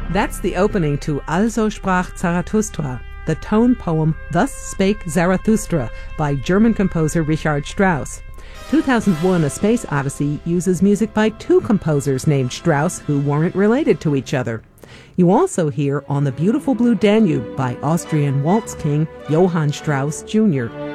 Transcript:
That's the opening to Also sprach Zarathustra, the tone poem Thus Spake Zarathustra by German composer Richard Strauss. 2001 A Space Odyssey uses music by two composers named Strauss who weren't related to each other. You also hear On the Beautiful Blue Danube by Austrian waltz king Johann Strauss Jr.